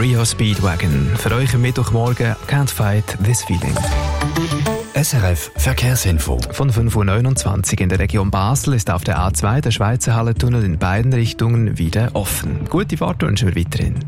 REO Speedwagon. Für euch am Mittwochmorgen Can't Fight This Feeling. SRF Verkehrsinfo. Von 5.29 Uhr in der Region Basel ist auf der A2 der Schweizer Hallentunnel in beiden Richtungen wieder offen. Gute Fahrt wünschen wir weiterhin.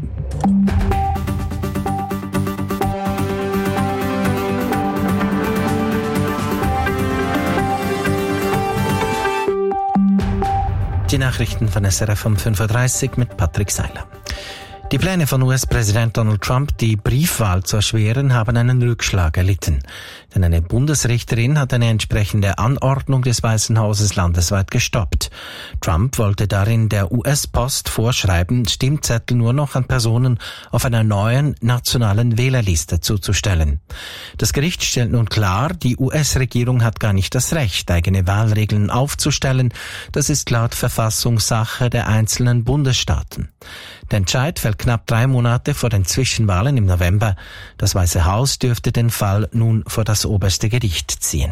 Die Nachrichten von SRF um 5.30 Uhr mit Patrick Seiler. Die Pläne von US-Präsident Donald Trump, die Briefwahl zu erschweren, haben einen Rückschlag erlitten. Denn eine Bundesrichterin hat eine entsprechende Anordnung des Weißen Hauses landesweit gestoppt. Trump wollte darin der US-Post vorschreiben, Stimmzettel nur noch an Personen auf einer neuen nationalen Wählerliste zuzustellen. Das Gericht stellt nun klar, die US-Regierung hat gar nicht das Recht, eigene Wahlregeln aufzustellen. Das ist laut Verfassungssache der einzelnen Bundesstaaten. Der Entscheid fällt knapp 3 Monate vor den Zwischenwahlen im November. Das Weiße Haus dürfte den Fall nun vor das oberste Gericht ziehen.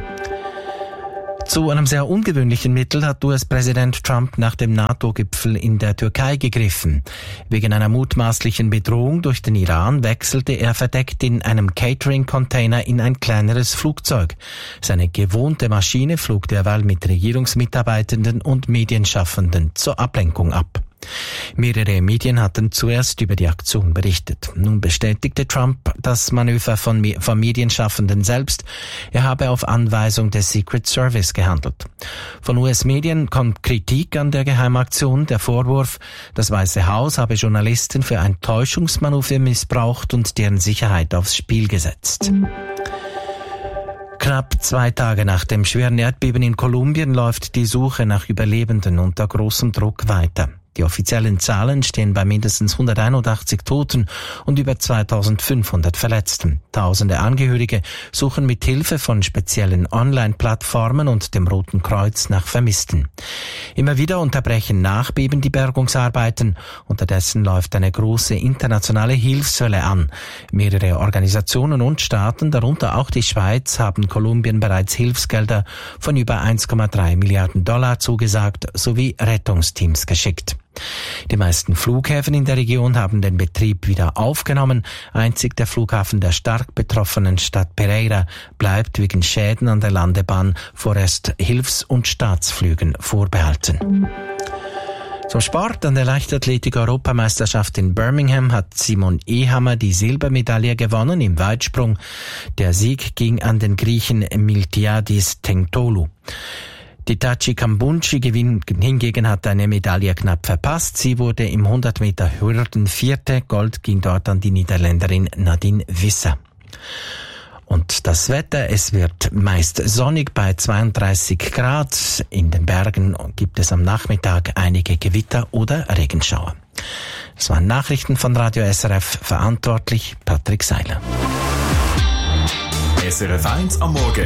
Zu einem sehr ungewöhnlichen Mittel hat US-Präsident Trump nach dem NATO-Gipfel in der Türkei gegriffen. Wegen einer mutmaßlichen Bedrohung durch den Iran wechselte er verdeckt in einem Catering-Container in ein kleineres Flugzeug. Seine gewohnte Maschine flog derweil mit Regierungsmitarbeitenden und Medienschaffenden zur Ablenkung ab. Mehrere Medien hatten zuerst über die Aktion berichtet. Nun bestätigte Trump das Manöver von Medienschaffenden selbst. Er habe auf Anweisung des Secret Service gehandelt. Von US-Medien kommt Kritik an der Geheimaktion, der Vorwurf, das Weiße Haus habe Journalisten für ein Täuschungsmanöver missbraucht und deren Sicherheit aufs Spiel gesetzt. Knapp 2 Tage nach dem schweren Erdbeben in Kolumbien läuft die Suche nach Überlebenden unter großem Druck weiter. Die offiziellen Zahlen stehen bei mindestens 181 Toten und über 2500 Verletzten. Tausende Angehörige suchen mit Hilfe von speziellen Online-Plattformen und dem Roten Kreuz nach Vermissten. Immer wieder unterbrechen Nachbeben die Bergungsarbeiten. Unterdessen läuft eine große internationale Hilfswelle an. Mehrere Organisationen und Staaten, darunter auch die Schweiz, haben Kolumbien bereits Hilfsgelder von über 1,3 Milliarden Dollar zugesagt sowie Rettungsteams geschickt. Die meisten Flughäfen in der Region haben den Betrieb wieder aufgenommen. Einzig der Flughafen der stark betroffenen Stadt Pereira bleibt wegen Schäden an der Landebahn vorerst Hilfs- und Staatsflügen vorbehalten. Zum Sport: An der Leichtathletik-Europameisterschaft in Birmingham hat Simon Ehammer die Silbermedaille gewonnen im Weitsprung. Der Sieg ging an den Griechen Miltiadis Tentolu. Die Tachi Kambunchi hingegen hat eine Medaille knapp verpasst. Sie wurde im 100 Meter Hürden Vierte. Gold ging dort an die Niederländerin Nadine Visser. Und das Wetter: Es wird meist sonnig bei 32 Grad. In den Bergen gibt es am Nachmittag einige Gewitter oder Regenschauer. Das waren Nachrichten von Radio SRF. Verantwortlich Patrick Seiler. SRF 1 am Morgen.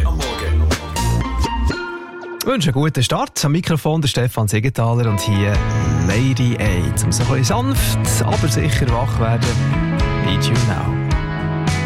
Ich wünsche einen guten Start. Am Mikrofon der Stefan Siegenthaler und hier Lady A. Um so ein bisschen sanft, aber sicher wach werden. Need You Now.